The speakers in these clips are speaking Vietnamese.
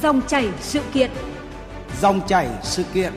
Dòng chảy sự kiện. Dòng chảy sự kiện.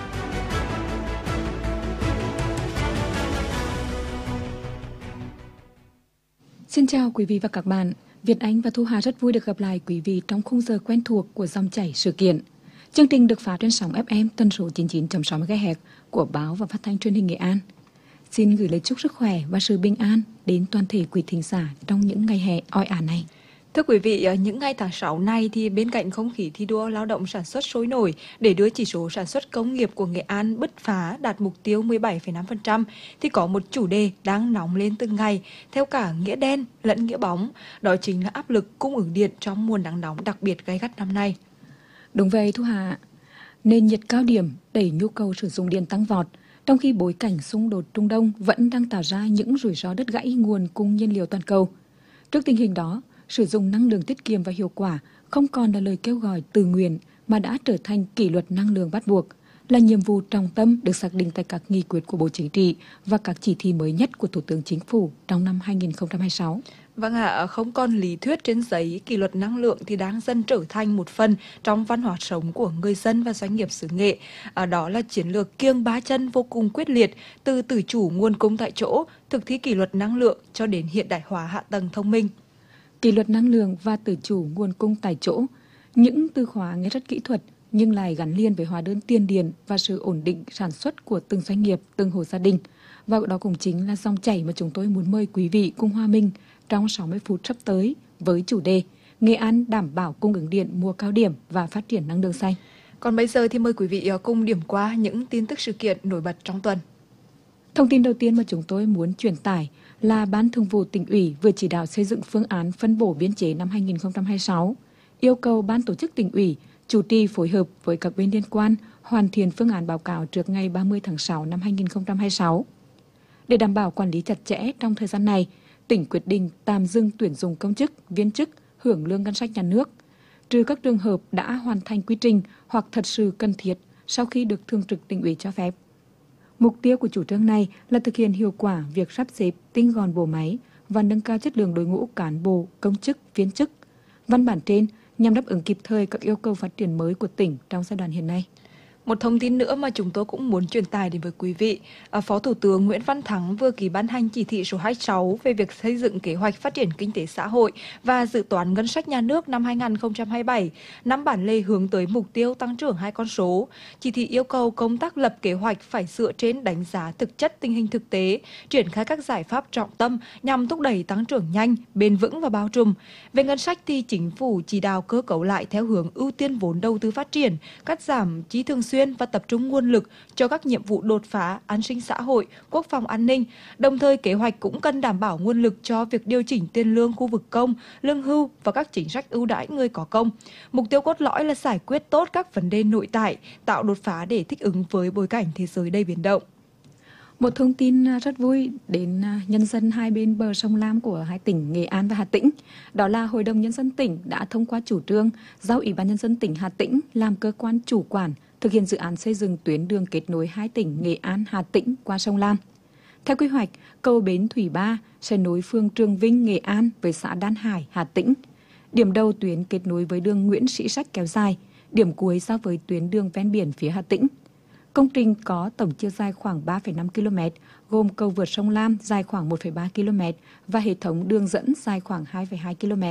Xin chào quý vị và các bạn. Việt Anh và Thu Hà rất vui được gặp lại quý vị trong khung giờ quen thuộc của Dòng chảy sự kiện. Chương trình được phát trên sóng FM tần số 99.6 MHz của báo và phát thanh truyền hình Nghệ An. Xin gửi lời chúc sức khỏe và sự bình an đến toàn thể quý thính giả trong những ngày hè oi ả này. Thưa quý vị, những ngày tháng 6 này thì bên cạnh không khí thi đua lao động sản xuất sôi nổi để đưa chỉ số sản xuất công nghiệp của Nghệ An bứt phá đạt mục tiêu 17,5% thì có một chủ đề đang nóng lên từng ngày theo cả nghĩa đen lẫn nghĩa bóng, đó chính là áp lực cung ứng điện trong mùa nắng nóng đặc biệt gay gắt năm nay. Đúng vậy Thu Hà, nền nhiệt cao điểm đẩy nhu cầu sử dụng điện tăng vọt, trong khi bối cảnh xung đột Trung Đông vẫn đang tạo ra những rủi ro đứt gãy nguồn cung nhiên liệu toàn cầu. Trước tình hình đó, sử dụng năng lượng tiết kiệm và hiệu quả không còn là lời kêu gọi tự nguyện mà đã trở thành kỷ luật năng lượng bắt buộc, là nhiệm vụ trọng tâm được xác định tại các nghị quyết của Bộ Chính trị và các chỉ thị mới nhất của Thủ tướng Chính phủ trong năm 2026. Vâng ạ, không còn lý thuyết trên giấy, kỷ luật năng lượng thì đang dần trở thành một phần trong văn hóa sống của người dân và doanh nghiệp xứ Nghệ. Đó là chiến lược kiêng ba chân vô cùng quyết liệt, từ tự chủ nguồn cung tại chỗ, thực thi kỷ luật năng lượng cho đến hiện đại hóa hạ tầng thông minh. Kỷ luật năng lượng và tự chủ nguồn cung tại chỗ, những từ khóa nghe rất kỹ thuật nhưng lại gắn liền với hóa đơn tiền điện và sự ổn định sản xuất của từng doanh nghiệp, từng hộ gia đình. Và đó cũng chính là dòng chảy mà chúng tôi muốn mời quý vị cùng hòa mình trong 60 phút sắp tới với chủ đề Nghệ An đảm bảo cung ứng điện mùa cao điểm và phát triển năng lượng xanh. Còn bây giờ thì mời quý vị cùng điểm qua những tin tức sự kiện nổi bật trong tuần. Thông tin đầu tiên mà chúng tôi muốn truyền tải là Ban Thường vụ Tỉnh ủy vừa chỉ đạo xây dựng phương án phân bổ biên chế năm 2026, yêu cầu Ban Tổ chức Tỉnh ủy chủ trì phối hợp với các bên liên quan hoàn thiện phương án báo cáo trước ngày 30 tháng 6 năm 2026. Để đảm bảo quản lý chặt chẽ trong thời gian này, tỉnh quyết định tạm dừng tuyển dụng công chức, viên chức hưởng lương ngân sách nhà nước, trừ các trường hợp đã hoàn thành quy trình hoặc thật sự cần thiết sau khi được Thường trực Tỉnh ủy cho phép. Mục tiêu của chủ trương này là thực hiện hiệu quả việc sắp xếp tinh gọn bộ máy và nâng cao chất lượng đội ngũ cán bộ, công chức, viên chức. Văn bản trên nhằm đáp ứng kịp thời các yêu cầu phát triển mới của tỉnh trong giai đoạn hiện nay. Một thông tin nữa mà chúng tôi cũng muốn truyền tải đến với quý vị, Phó Thủ tướng Nguyễn Văn Thắng vừa ký ban hành chỉ thị số 26 về việc xây dựng kế hoạch phát triển kinh tế xã hội và dự toán ngân sách nhà nước năm 2027, năm bản lề hướng tới mục tiêu tăng trưởng 2 con số. Chỉ thị yêu cầu công tác lập kế hoạch phải dựa trên đánh giá thực chất tình hình thực tế, triển khai các giải pháp trọng tâm nhằm thúc đẩy tăng trưởng nhanh, bền vững và bao trùm. Về ngân sách thì chính phủ chỉ đạo cơ cấu lại theo hướng ưu tiên vốn đầu tư phát triển, cắt giảm chi thường xuyên và tập trung nguồn lực cho các nhiệm vụ đột phá, an sinh xã hội, quốc phòng an ninh. Đồng thời kế hoạch cũng cần đảm bảo nguồn lực cho việc điều chỉnh tiền lương khu vực công, lương hưu và các chính sách ưu đãi người có công. Mục tiêu cốt lõi là giải quyết tốt các vấn đề nội tại, tạo đột phá để thích ứng với bối cảnh thế giới đầy biến động. Một thông tin rất vui đến nhân dân hai bên bờ sông Lam của hai tỉnh Nghệ An và Hà Tĩnh. Đó là Hội đồng Nhân dân tỉnh đã thông qua chủ trương giao Ủy ban Nhân dân tỉnh Hà Tĩnh làm cơ quan chủ quản thực hiện dự án xây dựng tuyến đường kết nối hai tỉnh Nghệ An, Hà Tĩnh qua sông Lam. Theo quy hoạch, cầu Bến Thủy 3 sẽ nối phường Trường Vinh, Nghệ An với xã Đan Hải, Hà Tĩnh. Điểm đầu tuyến kết nối với đường Nguyễn Sĩ Sách kéo dài, điểm cuối giao với tuyến đường ven biển phía Hà Tĩnh. Công trình có tổng chiều dài khoảng 3,5 km, gồm cầu vượt sông Lam dài khoảng 1,3 km và hệ thống đường dẫn dài khoảng 2,2 km.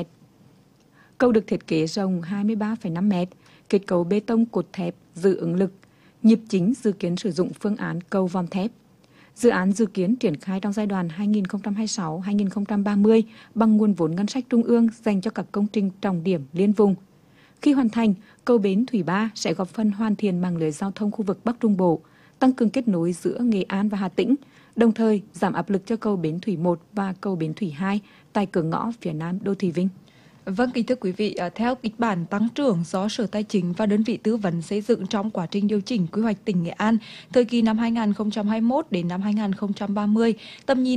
Cầu được thiết kế rộng 23,5 m, kết cấu bê tông cột thép giữ ứng lực, nhịp chính dự kiến sử dụng phương án cầu vòm thép. Dự án dự kiến triển khai trong giai đoạn 2026-2030 bằng nguồn vốn ngân sách trung ương dành cho các công trình trọng điểm liên vùng. Khi hoàn thành, cầu Bến Thủy 3 sẽ góp phần hoàn thiện mạng lưới giao thông khu vực Bắc Trung Bộ, tăng cường kết nối giữa Nghệ An và Hà Tĩnh, đồng thời giảm áp lực cho cầu Bến Thủy 1 và cầu Bến Thủy 2 tại cửa ngõ phía nam đô thị Vinh. Vâng, kính thưa quý vị, theo kịch bản tăng trưởng do Sở Tài chính và đơn vị tư vấn xây dựng trong quá trình điều chỉnh quy hoạch tỉnh Nghệ An thời kỳ năm 2021 đến năm 2030, tầm nhìn